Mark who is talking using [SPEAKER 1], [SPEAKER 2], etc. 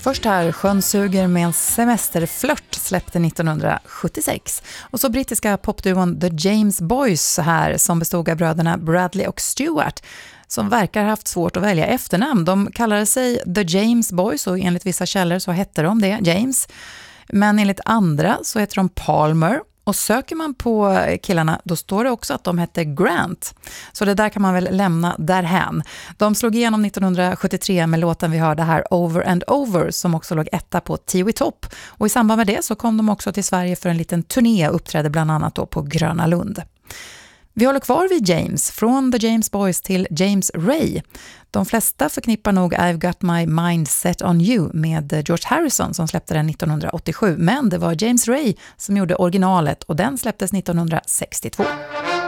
[SPEAKER 1] Först här, Sjön suger med en semesterflört släppte 1976. Och så brittiska popduon The James Boys här som bestod av bröderna Bradley och Stewart som verkar ha haft svårt att välja efternamn. De kallade sig The James Boys och enligt vissa källor så hette de det, James. Men enligt andra så heter de Palmer. Och söker man på killarna då står det också att de hette Grant. Så det där kan man väl lämna därhän. De slog igenom 1973 med låten vi hörde här Over and Over som också låg etta på Tiwi Top. Och i samband med det så kom de också till Sverige för en liten turné och uppträdde bland annat då på Gröna Lund. Vi håller kvar vid James, från The James Boys till James Ray. De flesta förknippar nog I've Got My Mind Set On You med George Harrison som släppte den 1987. Men det var James Ray som gjorde originalet och den släpptes 1962.